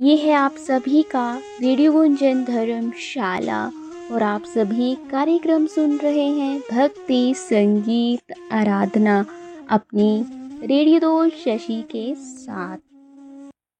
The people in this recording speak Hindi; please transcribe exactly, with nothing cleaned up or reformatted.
ये है आप सभी का रेडियो गुंजन धर्मशाला और आप सभी कार्यक्रम सुन रहे हैं भक्ति संगीत आराधना अपनी रेडियो दोस्त शशि के साथ।